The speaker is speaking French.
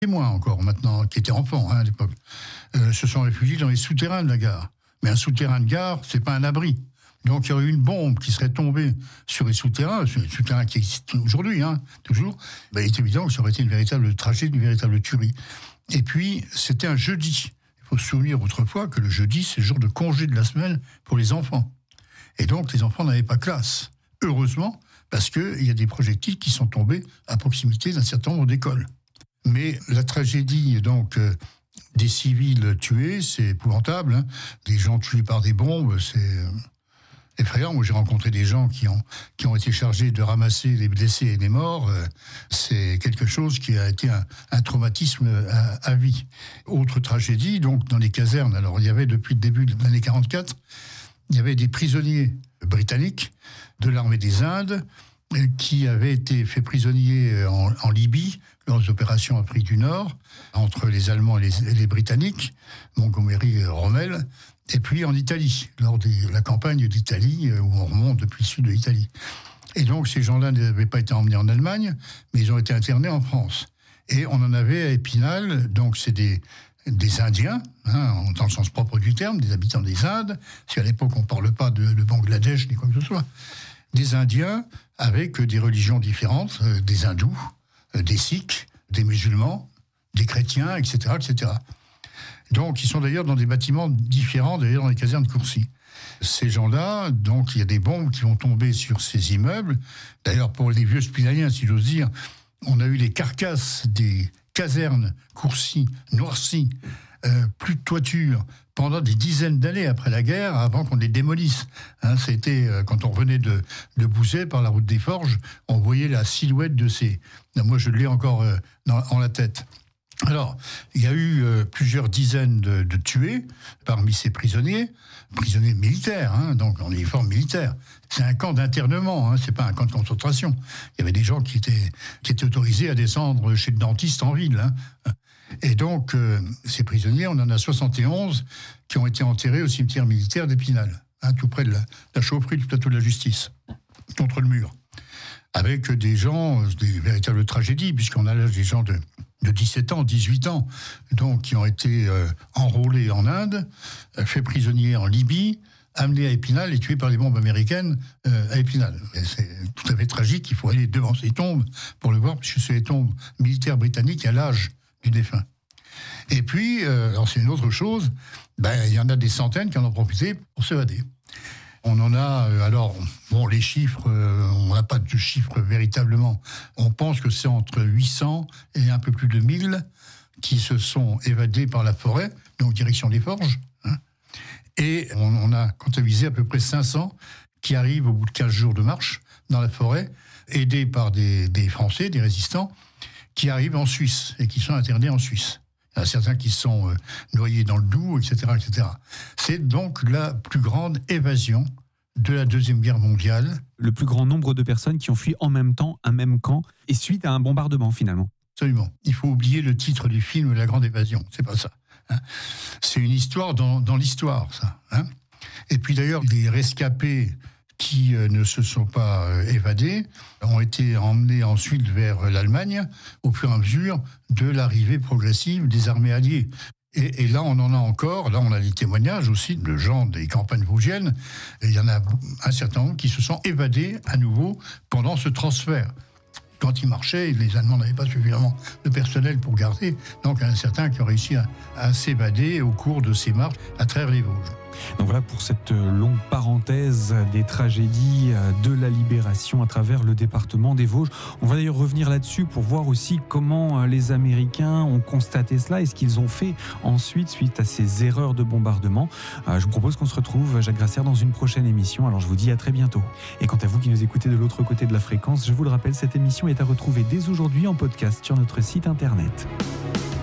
témoins encore maintenant, qui étaient enfants à l'époque, se sont réfugiés dans les souterrains de la gare. Mais un souterrain de gare, c'est pas un abri. Donc il y aurait eu une bombe qui serait tombée sur les souterrains qui existent aujourd'hui, toujours. Il est évident que ça aurait été une véritable tragédie, une véritable tuerie. Et puis, c'était un jeudi. Il faut se souvenir autrefois que le jeudi, c'est le jour de congé de la semaine pour les enfants. Et donc, les enfants n'avaient pas classe. Heureusement, parce qu'il y a des projectiles qui sont tombés à proximité d'un certain nombre d'écoles. Mais la tragédie, donc, des civils tués, c'est épouvantable. Des gens tués par des bombes, c'est effrayant. Moi, j'ai rencontré des gens qui ont été chargés de ramasser les blessés et les morts. C'est quelque chose qui a été un traumatisme à vie. Autre tragédie, donc, dans les casernes. Alors, il y avait, depuis le début de l'année 1944, il y avait des prisonniers britanniques de l'armée des Indes qui avaient été faits prisonniers en Libye lors des opérations Afrique du Nord, entre les Allemands et les Britanniques, Montgomery et Rommel, et puis en Italie, lors de la campagne d'Italie, où on remonte depuis le sud de l'Italie. Et donc ces gens-là n'avaient pas été emmenés en Allemagne, mais ils ont été internés en France. Et on en avait à Épinal, donc c'est des Indiens, dans le sens propre du terme, des habitants des Indes, parce qu'à l'époque on ne parle pas de Bangladesh ni quoi que ce soit. Des Indiens avec des religions différentes, des hindous, des sikhs, des musulmans, des chrétiens, etc., etc. Donc ils sont d'ailleurs dans des bâtiments différents, d'ailleurs dans les casernes de Courcy. Ces gens-là, donc il y a des bombes qui vont tomber sur ces immeubles. D'ailleurs pour les vieux spinaliens, si j'ose dire, on a eu les carcasses des casernes Courcy, Noircy, plus de toiture, pendant des dizaines d'années après la guerre, avant qu'on les démolisse. C'était quand on revenait de Bouzet par la route des Forges, on voyait la silhouette de ces... Moi, je l'ai encore en la tête. Alors, il y a eu plusieurs dizaines de tués parmi ces prisonniers militaires, donc en uniforme militaire. C'est un camp d'internement, c'est pas un camp de concentration. Il y avait des gens qui étaient autorisés à descendre chez le dentiste en ville. Et donc, ces prisonniers, on en a 71 qui ont été enterrés au cimetière militaire d'Épinal, tout près de la chaufferie du plateau de la Justice, contre le mur. Avec des gens, des véritables tragédies, puisqu'on a là des gens de 17 ans, 18 ans, donc qui ont été enrôlés en Inde, faits prisonniers en Libye, amenés à Épinal et tués par les bombes américaines à Épinal. Et c'est tout à fait tragique, il faut aller devant ces tombes pour le voir, puisque c'est les tombes militaires britanniques à l'âge du défunt. Et puis, alors c'est une autre chose, il y en a des centaines qui en ont profité pour s'évader. On en a, les chiffres, on n'a pas de chiffres véritablement. On pense que c'est entre 800 et un peu plus de 1000 qui se sont évadés par la forêt, donc direction des Forges. Et on a comptabilisé à peu près 500 qui arrivent au bout de 15 jours de marche dans la forêt, aidés par des Français, des résistants, qui arrivent en Suisse et qui sont internés en Suisse. Il y en a certains qui sont noyés dans le Doubs, etc., etc. C'est donc la plus grande évasion de la Deuxième Guerre mondiale. Le plus grand nombre de personnes qui ont fui en même temps un même camp et suite à un bombardement, finalement. Absolument. Il faut oublier le titre du film « La Grande Évasion ». C'est pas ça. C'est une histoire dans l'histoire, ça. Et puis d'ailleurs, les rescapés qui ne se sont pas évadés ont été emmenés ensuite vers l'Allemagne au fur et à mesure de l'arrivée progressive des armées alliées. Et là, on en a encore, là on a des témoignages aussi de gens des campagnes vosgiennes, et il y en a un certain nombre qui se sont évadés à nouveau pendant ce transfert. Quand ils marchaient, les Allemands n'avaient pas suffisamment de personnel pour garder, donc il y en a certains qui ont réussi à s'évader au cours de ces marches à travers les Vosges. Donc voilà pour cette longue parenthèse des tragédies de la libération à travers le département des Vosges. On va d'ailleurs revenir là-dessus pour voir aussi comment les Américains ont constaté cela et ce qu'ils ont fait ensuite suite à ces erreurs de bombardement. Je vous propose qu'on se retrouve, Jacques Grasser, dans une prochaine émission. Alors je vous dis à très bientôt. Et quant à vous qui nous écoutez de l'autre côté de la fréquence, je vous le rappelle, cette émission est à retrouver dès aujourd'hui en podcast sur notre site internet.